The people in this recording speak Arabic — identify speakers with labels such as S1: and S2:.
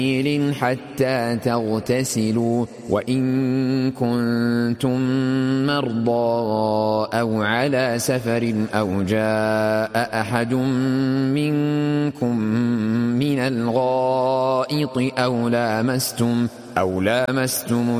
S1: حتى تغتسلوا وإن كنتم مرضى أو على سفر أو جاء أحد منكم من الغائط أو لامستم